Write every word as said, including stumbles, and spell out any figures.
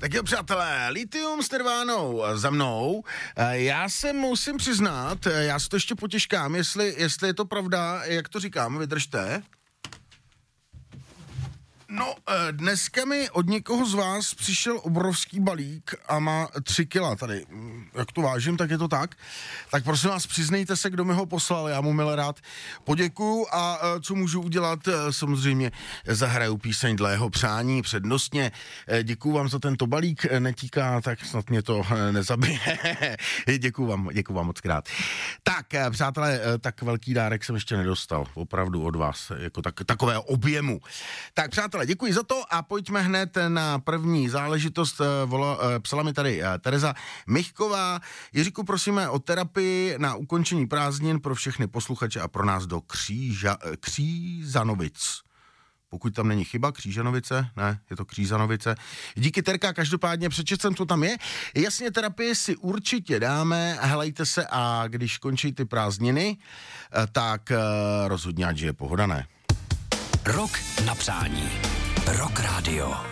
Tak jo, přátelé, Lithium s Nirvánou za mnou. Já se musím přiznat, já si to ještě potěžkám, jestli, jestli je to pravda, jak to říkám, vydržte. No, dneska mi od někoho z vás přišel obrovský balík a má tři kila tady. Jak to vážím, tak je to tak. Tak prosím vás, přiznejte se, kdo mi ho poslal, já mu milé rád poděkuju a co můžu udělat, samozřejmě zahraju píseň dle jeho přání přednostně. Děkuju vám za tento balík, netíká, tak snad mě to nezabije. Děkuju vám, děkuju vám moc krát. Tak, přátelé, tak velký dárek jsem ještě nedostal, opravdu od vás, jako tak, takové objemu. Tak, přátelé, děkuji za to a pojďme hned na první záležitost. Vola, psala mi tady Tereza Michková. Jiříku, prosíme o terapii na ukončení prázdnin pro všechny posluchače a pro nás do Kříža, Křízanovic. Pokud tam není chyba, Křížanovice, ne, je to Křízanovice. Díky, Terka, každopádně přečet jsem, co tam je. Jasně, terapii si určitě dáme, helejte se a když končí ty prázdniny, tak rozhodně, ať je pohoda, ne? Rok na přání. Rock Radio.